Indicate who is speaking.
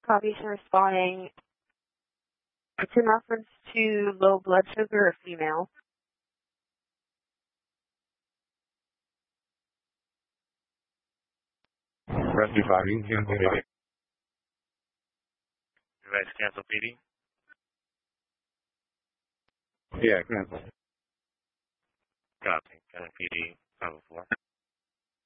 Speaker 1: Copies responding. It's in reference to low blood sugar or female.
Speaker 2: Rescue 5, you can cancel PD.
Speaker 3: You guys cancel PD?
Speaker 2: Yeah, cancel.
Speaker 3: Copy. Cancel PD 504.